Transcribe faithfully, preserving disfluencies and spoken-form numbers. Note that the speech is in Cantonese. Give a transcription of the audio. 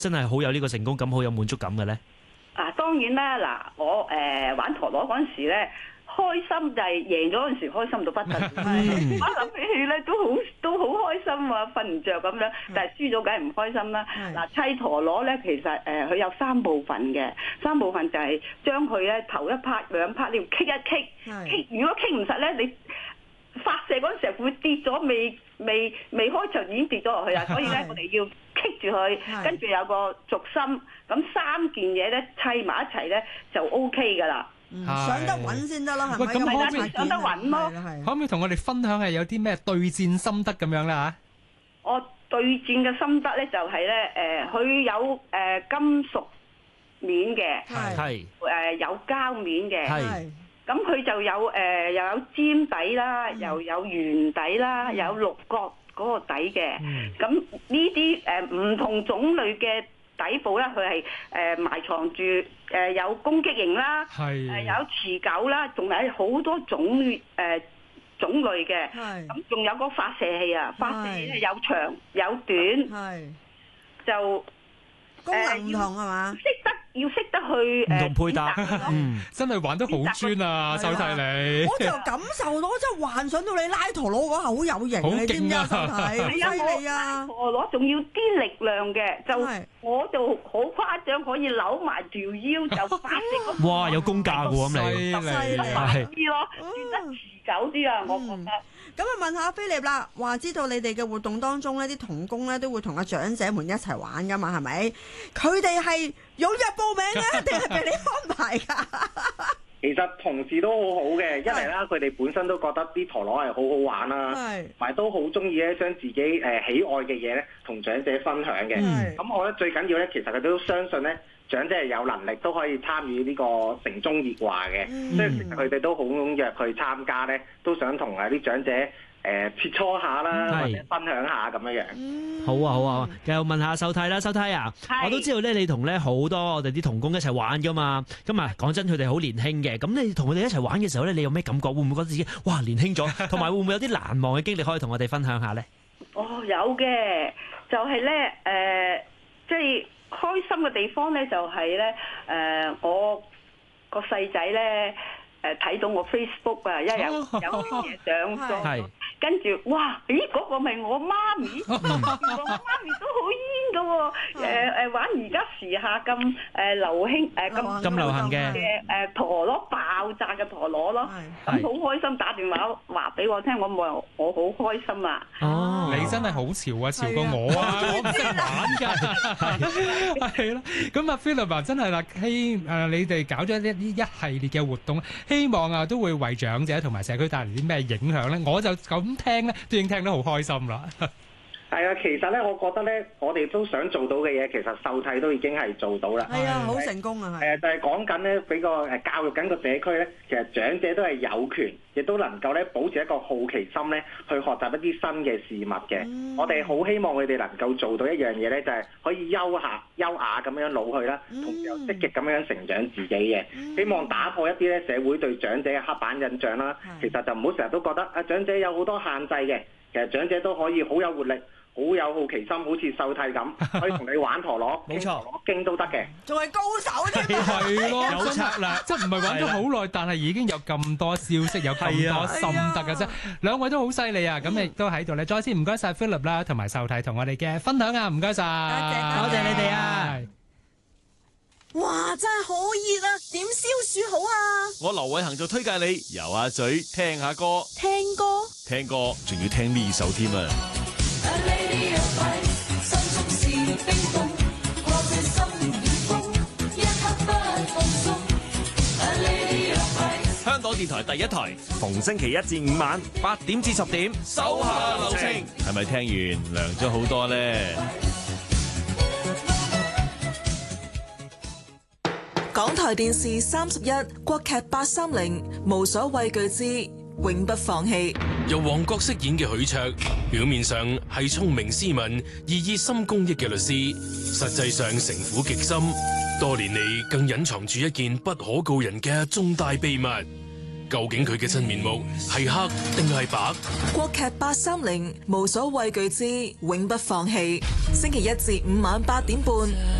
真係好有呢個成功感，好有滿足感嘅咧？ 啊，當然啦，嗱，我誒、呃、玩陀螺嗰陣時咧，開心就係贏咗嗰陣時開心到不得了。 嗯我諗起起咧都好都好開心啊，瞓唔着咁樣，但係輸咗梗係唔開心啦。嗱，砌陀螺咧其實誒佢、呃、有三部分嘅，三部分就係將佢咧頭一 part 兩 part 你要棘一棘，棘如果棘唔實咧你發射嗰陣時會跌咗，未未未開場已經跌咗落去啊！所以咧我哋要棘住佢，跟住有個軸心，咁三件嘢咧砌埋一齊咧就 O K 噶啦。 嗯、上得穩先得啦，係咪？ 咁可唔可以上得穩咯？ 可唔可以同我哋分享下有啲咩對戰心得咁樣啦？ 我對戰嘅心得咧就係、是、咧，誒、呃，佢有誒、呃、金屬面嘅， 係誒、呃、有膠面嘅， 係咁佢就有誒、呃、又有尖底啦，嗯、又有圓底啦，嗯、有六角嗰個底嘅。咁呢啲誒唔同種類嘅底部咧，佢係誒埋藏住誒、呃、有攻擊型啦，誒、呃、有持久啦，仲有好多種誒、呃、種類嘅。咁仲有個發射器啊，發射器咧有長有短，就功能唔同係嘛？ 識得要識得去唔同配搭， 嗯，真係玩得好專啊，秀泰你。 我就感受到，即係幻想到你拉陀螺嗰下好有型， 好你知唔知啊？秀泰， 係啊， 犀利啊！ 陀螺仲要啲力量嘅，就我就好誇張，可以扭埋條腰就發射個。 哇，有功架嘅喎，咁你犀利係啲咯，轉得持久啲啊，我覺得。 咁啊，問下菲力啦，話知道你哋嘅活動當中咧，啲童工咧都會同阿長者們一齊玩噶嘛，係咪？佢哋係踴躍報名啊，定係俾你安排噶？ 其實同事都好好嘅，一嚟啦，佢哋本身都覺得啲陀螺係好好玩啦，同埋都好中意咧將自己誒喜愛嘅嘢咧同長者分享嘅。咁我覺得最緊要咧，其實佢哋都相信咧。長者係有能力都可以參與呢個城中熱話嘅，嗯、所以其實佢哋都好踴躍去參加咧，都想同啊啲長者誒、呃、切磋下啦，或者分享下咁樣樣。 嗯、 好啊好啊，又問下秀泰啦，秀泰啊，我都知道咧，你同咧好多我哋啲童工一齊玩噶嘛。咁啊，講真，佢哋好年輕嘅。咁你同佢哋一齊玩嘅時候咧，你有咩感覺？會唔會覺得自己哇年輕咗？同埋會唔會有啲難忘嘅經歷可以同我哋分享下咧？ 哦，有嘅，就係咧誒，即係。開心嘅地方咧就係咧，誒我個細仔咧誒睇到我 Facebook 啊，一有有嘢上咗，跟住哇，咦嗰個咪我媽咪，我媽咪都好煙噶喎，誒誒玩而家時下咁誒流行誒咁咁流行嘅誒陀螺爆炸嘅陀螺咯，咁好開心，打電話話俾我聽，我我我好開心啊！ 哦，你真係好潮啊，潮過我啊，我唔識玩㗎，係啦。咁啊，Philip啊，真係啦，希誒你哋搞咗一啲一系列嘅活動，希望啊都會為長者同埋社區帶嚟啲咩影響咧？我就咁聽咧，都已經聽得好開心啦。 係啊，其實咧，我覺得咧，我哋都想做到嘅嘢，其實秀泰都已經係做到啦。 係啊，好成功啊！ 係。誒，就係講緊咧，俾個誒教育緊個社區咧，其實長者都係有權，亦都能夠咧保持一個好奇心咧，去學習一啲新嘅事物嘅。嗯、我哋好希望佢哋能夠做到一樣嘢咧，就係可以優下優雅咁樣老去啦，同時又積極咁樣成長自己嘅。嗯、希望打破一啲咧社會對長者嘅刻板印象啦。嗯、其實就唔好成日都覺得啊長者有好多限制嘅，其實長者都可以好有活力。好有好奇心，好似秀泰咁，可以同你玩陀螺， 冇錯， 經都得嘅， 仲係高手添， 係咯，有策略，即係唔係玩咗好耐，但係已經有咁多消息，有咁多心得嘅啫。兩位都好犀利啊！咁亦都喺度咧，再次唔該晒 Philip 啦，同埋秀泰同我哋嘅分享啊！唔該晒， 多謝你哋啊！ 哇，真係好熱啊！點消暑好啊？ 我劉偉恒就推介你游下水，聽下歌， 聽歌， 聽歌，仲要聽呢首添啊！香港電台第一台，逢星期一至五晚八點至十點，手下留情。係咪聽完涼咗好多咧？ 港台電視三十一，國劇八三零，無所畏懼之永不放棄。 由黃覺飾演嘅許卓，表面上係聰明斯文而熱心公益嘅律師，實際上城府極深，多年嚟更隱藏住一件不可告人嘅重大秘密。 究竟佢嘅真面目係黑定係白？ 國劇八三零無所畏懼之永不放棄，星期一至五晚八點半。